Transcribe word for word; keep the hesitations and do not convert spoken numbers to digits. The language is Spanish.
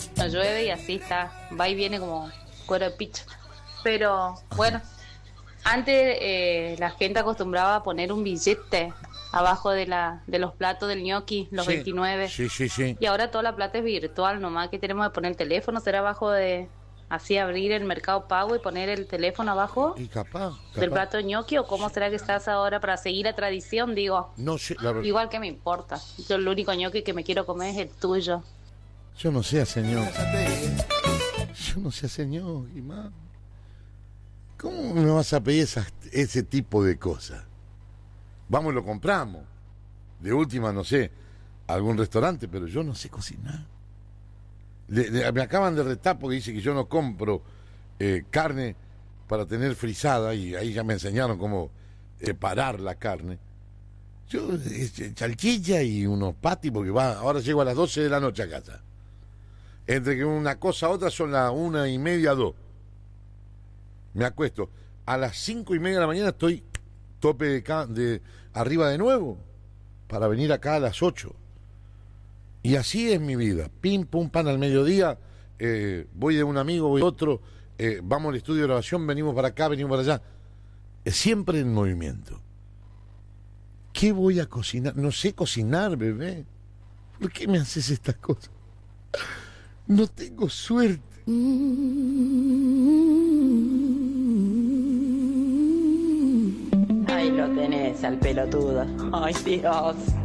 No llueve y así está, va y viene como cuero de picho. Pero bueno, antes eh, la gente acostumbraba a poner un billete abajo de la de los platos del ñoqui, los Sí, veintinueve. sí, sí, sí. Y ahora toda la plata es virtual, nomás que tenemos que poner el teléfono, será abajo de... Así abrir el Mercado Pago y poner el teléfono abajo Y capaz, del capaz. plato de ñoqui, o cómo será que estás ahora para seguir la tradición, digo. No sé, la verdad. Igual que me importa. Yo el único ñoqui que me quiero comer es el tuyo. Yo no sé, señor. Yo no sé, señor. Y más. ¿Cómo me vas a pedir esas, ese tipo de cosas? Vamos y lo compramos. De última, no sé, algún restaurante, pero yo no sé cocinar. Le, le, me acaban de retar porque dice que yo no compro eh, carne para tener frisada, y ahí ya me enseñaron cómo eh, parar la carne. Yo, eh, salchicha y unos patis, porque va, ahora llego a las doce de la noche a casa. Entre que una cosa a otra son las una y media, dos. Me acuesto. A las cinco y media de la mañana estoy tope de, ca de arriba de nuevo, para venir acá a las ocho. Y así es mi vida. Pim, pum, pan al mediodía. Eh, voy de un amigo, voy de otro. Eh, vamos al estudio de grabación, venimos para acá, venimos para allá. Es siempre en movimiento. ¿Qué voy a cocinar? No sé cocinar, bebé. ¿Por qué me haces estas cosas? No tengo suerte. Ahí lo tenés al pelotudo. Ay, Dios.